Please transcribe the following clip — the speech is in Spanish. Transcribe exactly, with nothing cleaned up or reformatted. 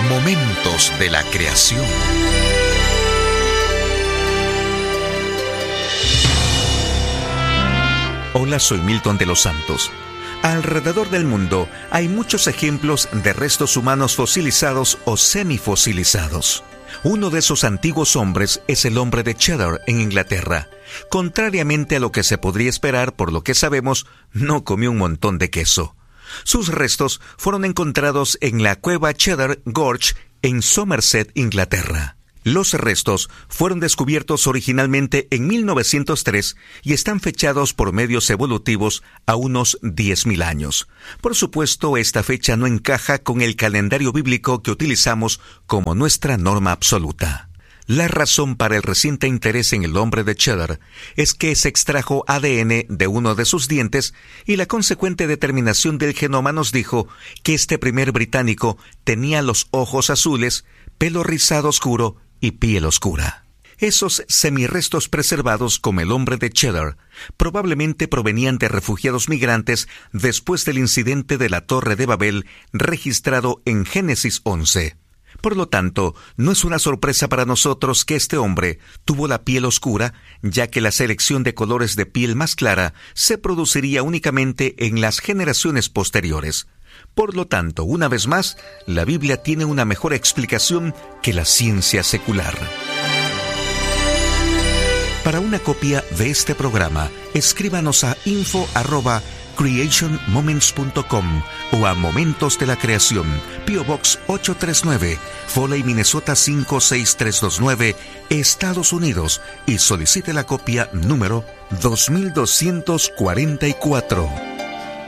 Momentos de la creación. Hola, soy Milton de los Santos. Alrededor del mundo hay muchos ejemplos de restos humanos fosilizados o semifosilizados. Uno de esos antiguos hombres es el hombre de Cheddar en Inglaterra. Contrariamente a lo que se podría esperar, por lo que sabemos, no comió un montón de queso. Sus restos fueron encontrados en la cueva Cheddar Gorge en Somerset, Inglaterra. Los restos fueron descubiertos originalmente en mil novecientos tres y están fechados por medios evolutivos a unos diez mil años. Por supuesto, esta fecha no encaja con el calendario bíblico que utilizamos como nuestra norma absoluta. La razón para el reciente interés en el hombre de Cheddar es que se extrajo A D N de uno de sus dientes y la consecuente determinación del genoma nos dijo que este primer británico tenía los ojos azules, pelo rizado oscuro y piel oscura. Esos semirrestos preservados como el hombre de Cheddar probablemente provenían de refugiados migrantes después del incidente de la Torre de Babel registrado en Génesis once. Por lo tanto, no es una sorpresa para nosotros que este hombre tuvo la piel oscura, ya que la selección de colores de piel más clara se produciría únicamente en las generaciones posteriores. Por lo tanto, una vez más, la Biblia tiene una mejor explicación que la ciencia secular. Para una copia de este programa, escríbanos a info arroba creation moments punto com o a Momentos de la Creación, P O Box ocho tres nueve, Foley, Minnesota cinco seis tres dos nueve, Estados Unidos, y solicite la copia número dos mil doscientos cuarenta y cuatro.